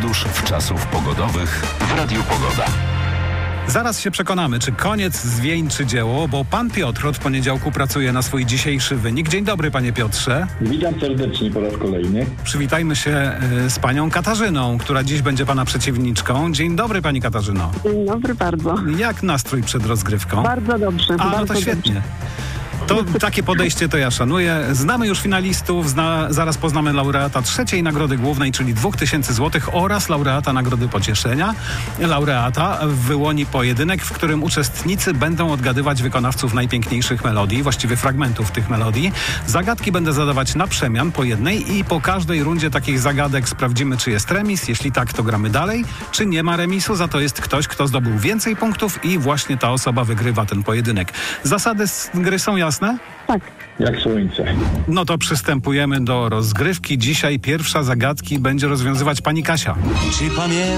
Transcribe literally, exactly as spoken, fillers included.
Podróż w czasów pogodowych w Radiu Pogoda. Zaraz się przekonamy, czy koniec zwieńczy dzieło, bo pan Piotr od poniedziałku pracuje na swój dzisiejszy wynik. Dzień dobry, panie Piotrze. Witam serdecznie po raz kolejny. Przywitajmy się y, z panią Katarzyną, która dziś będzie pana przeciwniczką. Dzień dobry, pani Katarzyno. Dzień dobry bardzo. Jak nastrój przed rozgrywką? Bardzo dobrze. A, no bardzo to świetnie. Dobrze. To takie podejście to ja szanuję. Znamy już finalistów, zna, zaraz poznamy laureata trzeciej nagrody głównej, czyli dwóch tysięcy złotych oraz laureata nagrody pocieszenia. Laureata wyłoni pojedynek, w którym uczestnicy będą odgadywać wykonawców najpiękniejszych melodii, właściwie fragmentów tych melodii. Zagadki będę zadawać na przemian po jednej i po każdej rundzie takich zagadek sprawdzimy, czy jest remis. Jeśli tak, to gramy dalej. Czy nie ma remisu, za to jest ktoś, kto zdobył więcej punktów i właśnie ta osoba wygrywa ten pojedynek. Zasady gry są jasne? Tak. Jak słońce. No to przystępujemy do rozgrywki. Dzisiaj pierwsza zagadki będzie rozwiązywać pani Kasia. Czy pamiętasz?